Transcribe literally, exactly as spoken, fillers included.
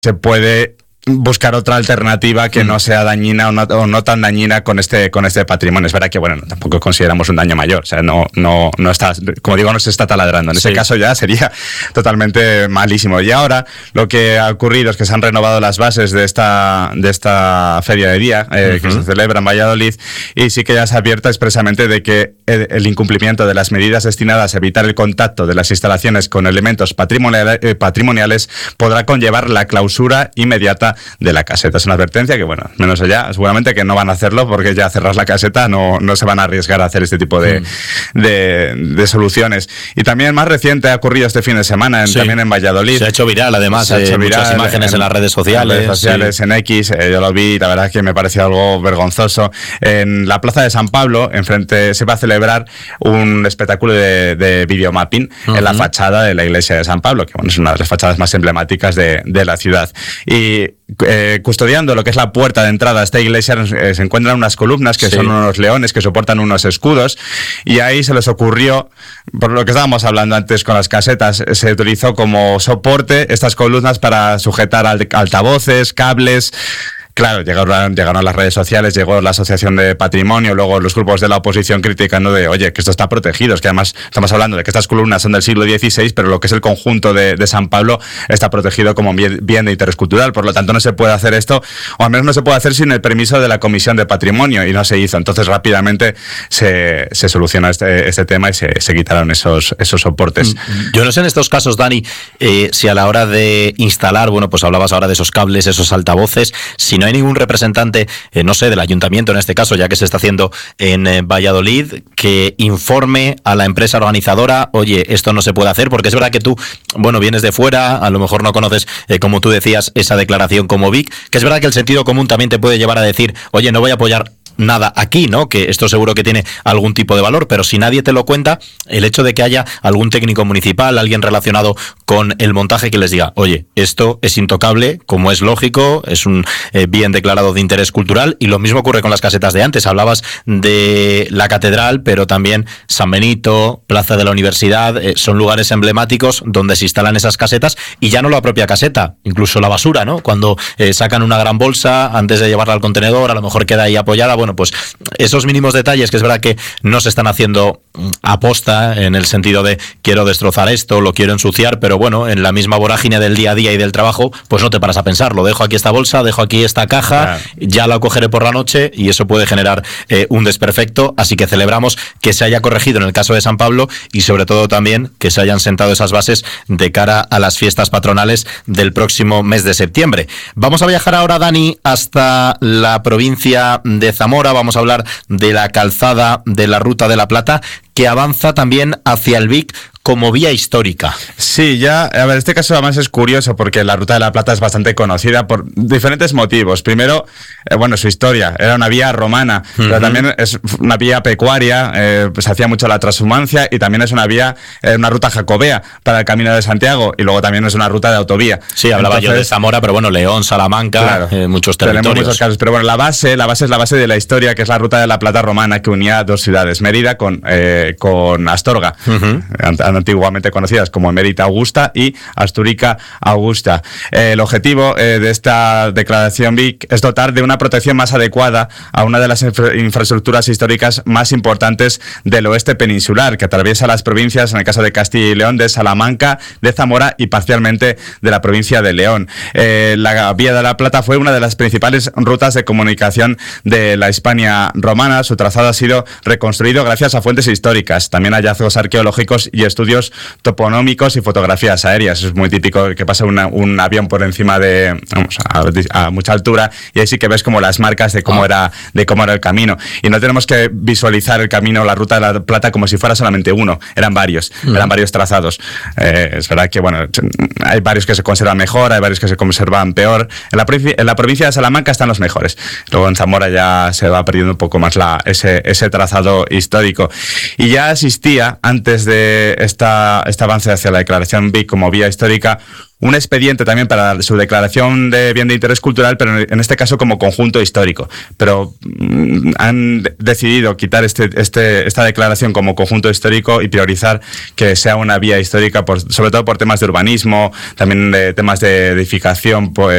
se puede buscar otra alternativa que mm. no sea dañina o no, o no tan dañina con este con este patrimonio. Es verdad que, bueno, tampoco consideramos un daño mayor, o sea, no no no está, como digo, no se está taladrando. En sí. ese caso ya sería totalmente malísimo. Y ahora lo que ha ocurrido es que se han renovado las bases de esta de esta feria de día eh, uh-huh. que se celebra en Valladolid, y sí que ya se advierte expresamente de que el, el incumplimiento de las medidas destinadas a evitar el contacto de las instalaciones con elementos patrimoniales, eh, patrimoniales podrá conllevar la clausura inmediata de la caseta. Es una advertencia que, bueno, menos allá, seguramente que no van a hacerlo, porque ya cerrar la caseta no, no se van a arriesgar a hacer este tipo de, mm. de, de soluciones. Y también más reciente ha ocurrido este fin de semana en, sí. también en Valladolid. Se ha hecho viral, además, se ha hecho eh, viral, muchas imágenes en, en las redes sociales. En, redes sociales, sí. en X, eh, yo lo vi, la verdad es que me pareció algo vergonzoso. En la plaza de San Pablo, enfrente, se va a celebrar un espectáculo de, de videomapping uh-huh. en la fachada de la iglesia de San Pablo, que, bueno, es una de las fachadas más emblemáticas de, de la ciudad. Y Eh, custodiando lo que es la puerta de entrada a esta iglesia eh, se encuentran unas columnas que sí. son unos leones que soportan unos escudos, y ahí se les ocurrió, por lo que estábamos hablando antes con las casetas, se utilizó como soporte estas columnas para sujetar altavoces, cables. Claro, llegaron, llegaron a las redes sociales, llegó la Asociación de Patrimonio, luego los grupos de la oposición criticando de, oye, que esto está protegido. Es que además estamos hablando de que estas columnas son del siglo dieciséis, pero lo que es el conjunto de, de San Pablo está protegido como bien, bien de interés cultural. Por lo tanto, no se puede hacer esto, o al menos no se puede hacer sin el permiso de la Comisión de Patrimonio, y no se hizo. Entonces, rápidamente se, se solucionó este, este tema y se, se quitaron esos, esos soportes. Yo no sé en estos casos, Dani, eh, si a la hora de instalar, bueno, pues hablabas ahora de esos cables, esos altavoces, si no hay ningún representante, eh, no sé, del ayuntamiento en este caso, ya que se está haciendo en eh, Valladolid, que informe a la empresa organizadora, oye, esto no se puede hacer, porque es verdad que tú, bueno, vienes de fuera, a lo mejor no conoces, eh, como tú decías, esa declaración como Vic, que es verdad que el sentido común también te puede llevar a decir, oye, no voy a apoyar nada aquí, ¿no? Que esto seguro que tiene algún tipo de valor, pero si nadie te lo cuenta, el hecho de que haya algún técnico municipal, alguien relacionado con el montaje que les diga, oye, esto es intocable, como es lógico, es un eh, bien declarado de interés cultural, y lo mismo ocurre con las casetas de antes. Hablabas de la catedral, pero también San Benito, Plaza de la Universidad, eh, son lugares emblemáticos donde se instalan esas casetas, y ya no la propia caseta, incluso la basura, ¿no? Cuando eh, sacan una gran bolsa, antes de llevarla al contenedor, a lo mejor queda ahí apoyada. Bueno, pues esos mínimos detalles que es verdad que no se están haciendo aposta en el sentido de quiero destrozar esto, lo quiero ensuciar, pero bueno, en la misma vorágine del día a día y del trabajo, pues no te paras a pensarlo. Dejo aquí esta bolsa, dejo aquí esta caja, claro. ya la cogeré por la noche, y eso puede generar eh, un desperfecto. Así que celebramos que se haya corregido en el caso de San Pablo, y sobre todo también que se hayan sentado esas bases de cara a las fiestas patronales del próximo mes de septiembre. Vamos a viajar ahora, Dani, hasta la provincia de Zamora. Vamos a hablar de la calzada de la Ruta de la Plata, que avanza también hacia el Vic como vía histórica. Sí, ya, a ver, este caso además es curioso porque la Ruta de la Plata es bastante conocida por diferentes motivos. Primero, eh, bueno, su historia, era una vía romana, uh-huh. pero también es una vía pecuaria, eh, pues hacía mucho la transhumancia, y también es una vía, eh, una ruta jacobea para el Camino de Santiago, y luego también es una ruta de autovía. Sí, hablaba Entonces, yo de Zamora, pero bueno, León, Salamanca, claro, eh, muchos territorios. Tenemos muchos casos, pero bueno, la base, la base es la base de la historia, que es la Ruta de la Plata romana, que unía dos ciudades, Mérida con, eh, con Astorga, uh-huh. antiguamente conocidas como Emérita Augusta y Astúrica Augusta. Eh, el objetivo eh, de esta declaración Vic es dotar de una protección más adecuada a una de las infra- infraestructuras históricas más importantes del oeste peninsular, que atraviesa las provincias, en el caso de Castilla y León, de Salamanca, de Zamora y parcialmente de la provincia de León. Eh, la Vía de la Plata fue una de las principales rutas de comunicación de la Hispania romana. Su trazado ha sido reconstruido gracias a fuentes históricas, también hallazgos arqueológicos y estudios toponómicos y fotografías aéreas. Es muy típico que pasa una, un avión por encima de, vamos, a, a mucha altura, y ahí sí que ves como las marcas de cómo, oh. era, de cómo era el camino. Y no tenemos que visualizar el camino, la Ruta de la Plata, como si fuera solamente uno. Eran varios, mm. eran varios trazados. Eh, es verdad que, bueno, hay varios que se conservan mejor, hay varios que se conservan peor. En la, en la provincia de Salamanca están los mejores. Luego en Zamora ya se va perdiendo un poco más la, ese, ese trazado histórico. Y ya existía, antes de esta, este avance hacia la declaración Vic como vía histórica, un expediente también para su declaración de bien de interés cultural, pero en este caso como conjunto histórico. Pero mmm, han decidido quitar este, este, esta declaración como conjunto histórico y priorizar que sea una vía histórica, por, sobre todo por temas de urbanismo, también de temas de edificación, pues,